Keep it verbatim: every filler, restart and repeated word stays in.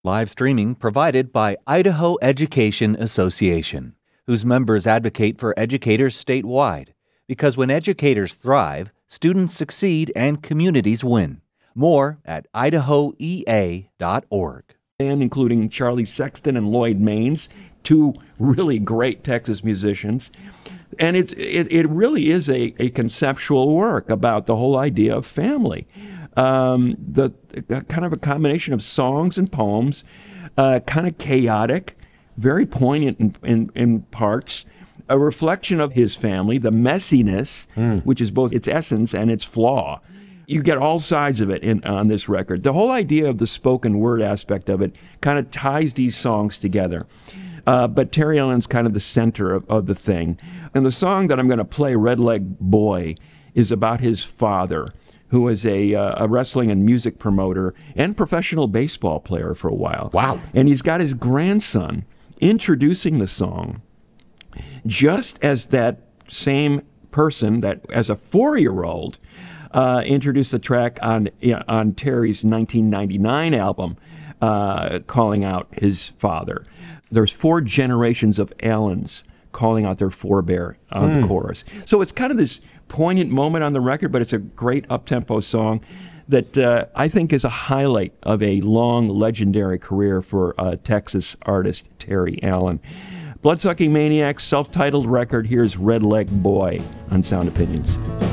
Live streaming provided by Idaho Education Association, whose members advocate for educators statewide. Because when educators thrive, students succeed and communities win. More at idaho e a dot org. And including Charlie Sexton and Lloyd Maines, two really great Texas musicians. And it it, it really is a, a conceptual work about the whole idea of family. Um, the kind of a combination of songs and poems, uh, kind of chaotic, very poignant in, in, in parts, a reflection of his family, the messiness, mm. which is both its essence and its flaw. You get all sides of it in, on this record. The whole idea of the spoken word aspect of it kind of ties these songs together. Uh, but Terry Allen's kind of the center of, of the thing. And the song that I'm going to play, Red Leg Boy, is about his father, who was a, uh, a wrestling and music promoter and professional baseball player for a while. Wow. And he's got his grandson introducing the song just as that same person, that as a four-year-old, uh, introduced the track on, you know, on Terry's nineteen ninety-nine album, uh, calling out his father. There's four generations of Allens calling out their forebear on mm. the chorus. So it's kind of this poignant moment on the record, but it's a great up-tempo song that uh, I think is a highlight of a long, legendary career for uh, Texas artist Terry Allen. Bloodsucking Maniacs, self-titled record. Here's Red Leg Boy on Sound Opinions.